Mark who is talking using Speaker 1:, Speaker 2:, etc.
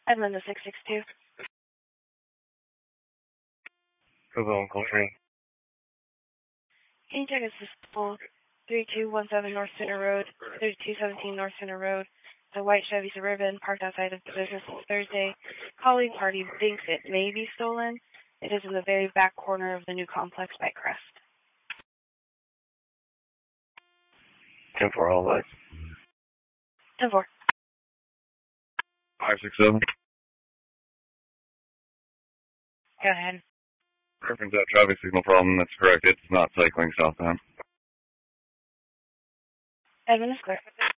Speaker 1: Edmund, the 662.
Speaker 2: Google and Coltrane.
Speaker 1: Can you check us this full 3217 North Center Road, 3217 North Center Road? The white Chevy Suburban parked outside of the business on Thursday. Calling party thinks it may be stolen. It is in the very back corner of the new complex by Crest.
Speaker 2: 10-4, all lights.
Speaker 1: 10-4.
Speaker 2: 567.
Speaker 1: Go ahead.
Speaker 2: Reference that traffic signal problem, that's correct. It's not cycling southbound.
Speaker 1: Edmund is clear.